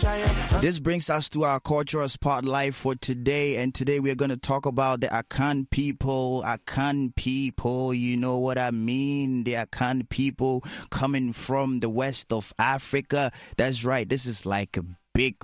This brings us to our cultural spotlight for today, and today we're going to talk about the Akan people. Akan people, you know what I mean? The Akan people coming from the west of Africa. That's right. This is like a big,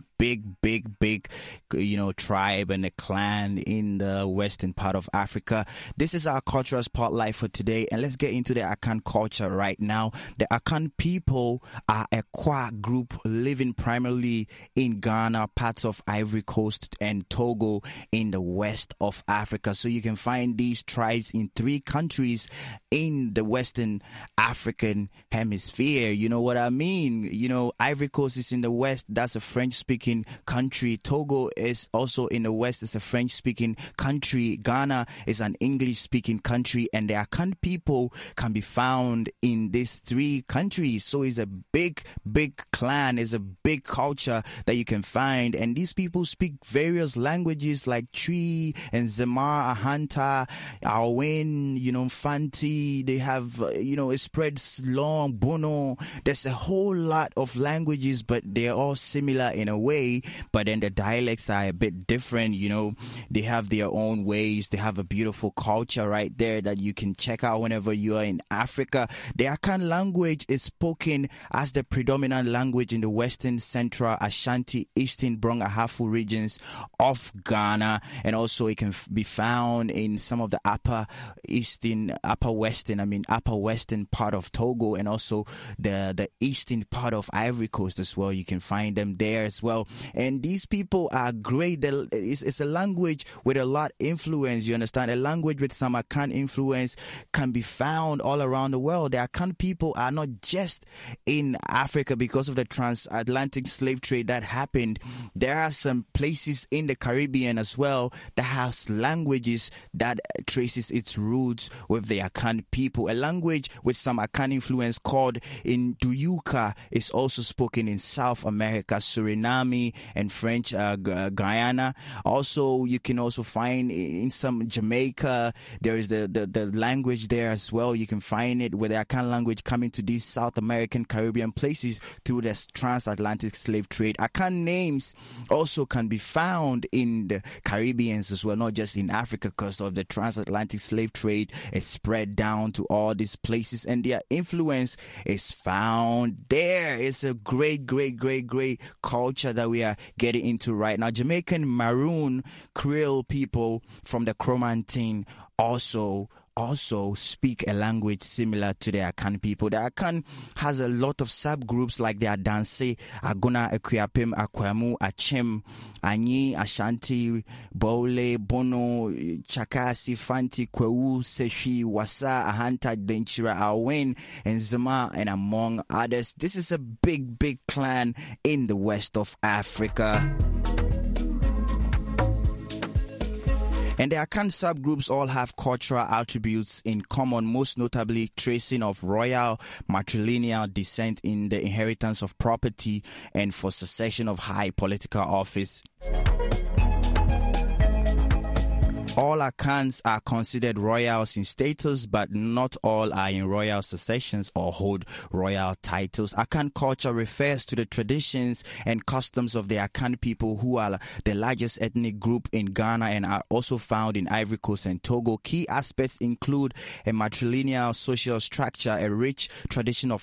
tribe and a clan in the western part of Africa. This is our cultural spotlight for today, and let's get into the Akan culture right now. The Akan people are a Kwa group living primarily in Ghana, parts of Ivory Coast, and Togo in the west of Africa. So you can find these tribes in 3 countries in the western African hemisphere. You know what I mean? Ivory Coast is in the west. That's a French-speaking country. Togo is also in the west. It's a French-speaking country. Ghana is an English-speaking country, and the Akan people can be found in these 3 countries. So it's a big clan. It's a big culture that you can find, and these people speak various languages like Twi and Zemar, Ahanta, Awen, Fanti. They have, it spreads long, Bono. There's a whole lot of languages, but they're all similar in a way, but then the dialects are a bit different. They have their own ways. They have a beautiful culture right there that you can check out whenever you are in Africa. The Akan language is spoken as the predominant language in the western, central, Ashanti, eastern, Brong Ahafo regions of Ghana, and also it can be found in some of the upper western part of Togo, and also the eastern part of Ivory Coast as well. You can find them there as well. And these people are great. It's a language with a lot of influence, you understand? A language with some Akan influence can be found all around the world. The Akan people are not just in Africa because of the transatlantic slave trade that happened. There are some places in the Caribbean as well that has languages that traces its roots with the Akan people. A language with some Akan influence called Nduyuka is also spoken in South America, Suriname, and French Guyana. Also, you can also find in some Jamaica, there is the language there as well. You can find it with the Akan language coming to these South American, Caribbean places through the transatlantic slave trade. Akan names also can be found in the Caribbean as well, not just in Africa, because of the transatlantic slave trade. It's spread down to all these places, and their influence is found there. It's a great culture that we are getting into right now. Jamaican Maroon Creole people from the Cromantine also speak a language similar to the Akan people. The Akan has a lot of subgroups like the Adanse, Agona, Akuapem, Akwamu, Achem, Anyi, Ashanti, Bole, Bono, Chakasi, Fanti, Kwewu, Seshi, Wasa, Ahanta, Denchira, Awen, and Zama, and among others. This is a big clan in the west of Africa. And the Akan subgroups all have cultural attributes in common, most notably tracing of royal matrilineal descent in the inheritance of property and for succession of high political office. All Akans are considered royals in status, but not all are in royal successions or hold royal titles. Akan culture refers to the traditions and customs of the Akan people, who are the largest ethnic group in Ghana and are also found in Ivory Coast and Togo. Key aspects include a matrilineal social structure, a rich tradition of